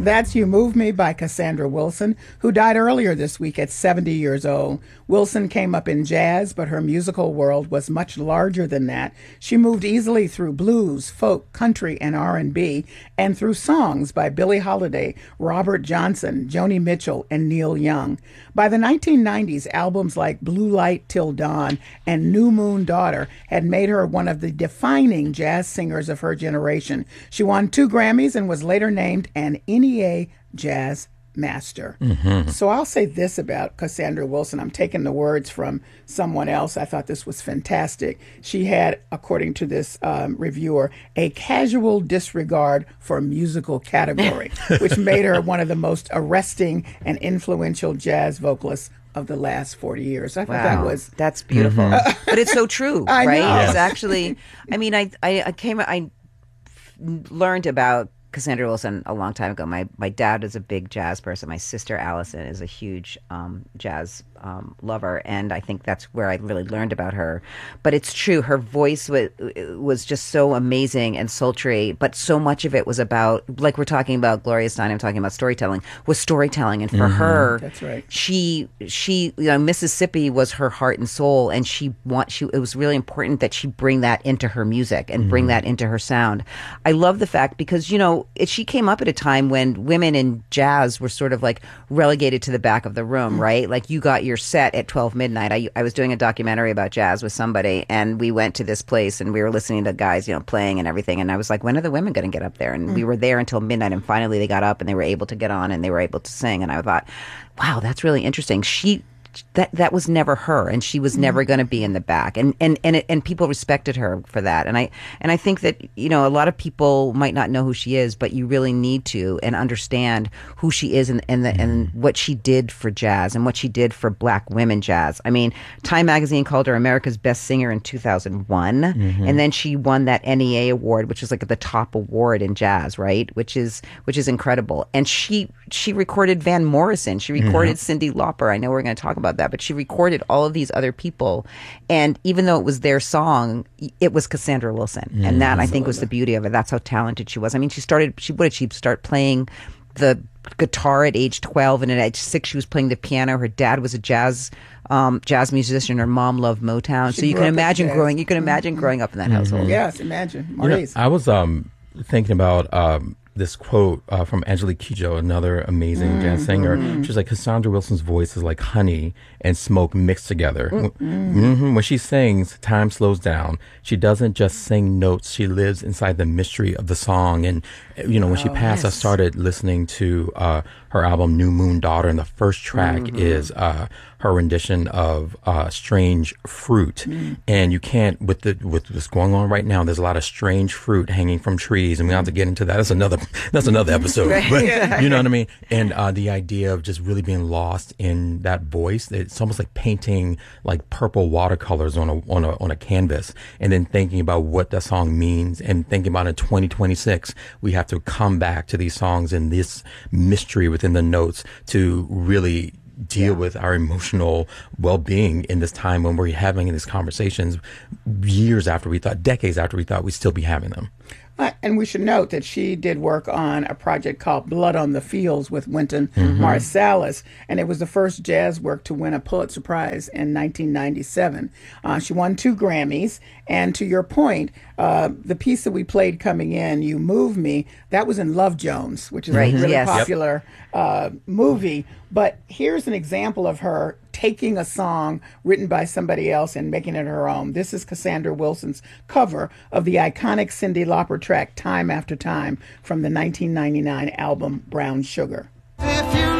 That's You Move Me by Cassandra Wilson, who died earlier this week at 70 years old. Wilson came up in jazz, but her musical world was much larger than that. She moved easily through blues, folk, country, and R&B, and through songs by Billie Holiday, Robert Johnson, Joni Mitchell, and Neil Young. By the 1990s, albums like Blue Light Till Dawn and New Moon Daughter had made her one of the defining jazz singers of her generation. She won 2 Grammys and was later named an NEA Jazz Master. So I'll say this about Cassandra Wilson. I'm taking the words from someone else. I thought this was fantastic. She had, according to this reviewer, a casual disregard for musical category, which made her one of the most arresting and influential jazz vocalists of the last 40 years. I thought that's beautiful. But it's so true, I right? know. It's actually, I mean, I learned about Cassandra Wilson a long time ago. My dad is a big jazz person. My sister Allison is a huge jazz lover, and I think that's where I really learned about her. But it's true, her voice was just so amazing and sultry, but so much of it was about, like we're talking about Gloria Steinem talking about storytelling, was storytelling. And for her, that's right. She Mississippi was her heart and soul, and it was really important that she bring that into her music and bring that into her sound. I love the fact because, she came up at a time when women in jazz were sort of like relegated to the back of the room, right? Like you got your set at 12 midnight. I was doing a documentary about jazz with somebody, and we went to this place and we were listening to guys, playing and everything. And I was like, when are the women going to get up there? And we were there until midnight, and finally they got up and they were able to get on and they were able to sing. And I thought, wow, that's really interesting. That was never her, and she was never going to be in the back, and people respected her for that. And I think that a lot of people might not know who she is, but you really need to and understand who she is and what she did for jazz and what she did for Black women jazz. I mean, Time magazine called her America's Best Singer in 2001, and then she won that NEA award, which is like the top award in jazz, right? Which is incredible. And she recorded Van Morrison, she recorded Cyndi Lauper. I know we're going to talk about that, but she recorded all of these other people, and even though it was their song, it was Cassandra Wilson, and that I think was the beauty of it. That's how talented she was. I mean, what did she start playing the guitar at age 12, and at age 6 she was playing the piano. Her dad was a jazz musician. Her mom loved Motown. So you can imagine growing up in that household. Yes, imagine. Maurice. I was thinking about this quote from Angelique Kidjo, another amazing jazz singer. She's like, Cassandra Wilson's voice is like honey and smoke mixed together. When she sings, time slows down. She doesn't just sing notes. She lives inside the mystery of the song. And, when she passed, I started listening to her album New Moon Daughter, and the first track is her rendition of Strange Fruit. And you can't, with what's going on right now, there's a lot of strange fruit hanging from trees, and we don't have to get into that. That's another episode. But, you know what I mean? And the idea of just really being lost in that voice, it's almost like painting like purple watercolors on a canvas, and then thinking about what that song means, and thinking about in 2026 we have to come back to these songs and this mystery within the notes to really deal with our emotional well-being in this time when we're having these conversations decades after we thought we'd still be having them. And we should note that she did work on a project called Blood on the Fields with Wynton Marsalis, and it was the first jazz work to win a Pulitzer Prize in 1997. She won 2 Grammys, and to your point, the piece that we played coming in, You Move Me, that was in Love Jones, which is a really popular movie. But here's an example of her taking a song written by somebody else and making it her own. This is Cassandra Wilson's cover of the iconic Cyndi Lauper track Time After Time from the 1999 album Brown Sugar. If you